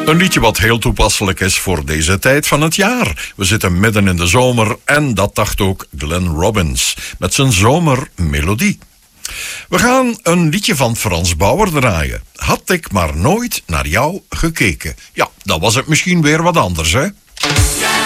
Een liedje wat heel toepasselijk is voor deze tijd van het jaar. We zitten midden in de zomer en dat dacht ook Glenn Robbins met zijn zomermelodie. We gaan een liedje van Frans Bauer draaien. Had ik maar nooit naar jou gekeken. Ja, dan was het misschien weer wat anders, hè?